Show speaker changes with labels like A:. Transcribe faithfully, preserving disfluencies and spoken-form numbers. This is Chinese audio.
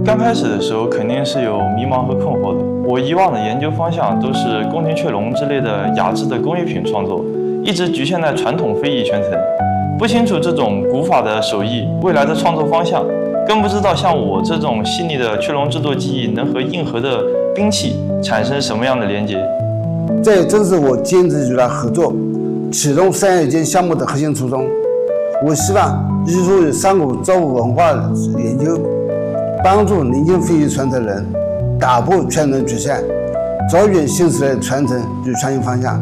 A: 刚开始的时候肯定是有迷茫和困惑的。我以往的研究方向都是宫廷雀笼之类的雅致的工艺品创作，一直局限在传统非遗圈层，不清楚这种古法的手艺未来的创作方向，更不知道像我这种细腻的雀笼制作技艺能和硬核的兵器产生什么样的连接。
B: 这也正是我坚持与他合作、启动三月间项目的核心初衷。我希望依托于上古造物文化的研究，帮助年轻非遗传承人打破传统局限，找准新时代的传承与创新方向。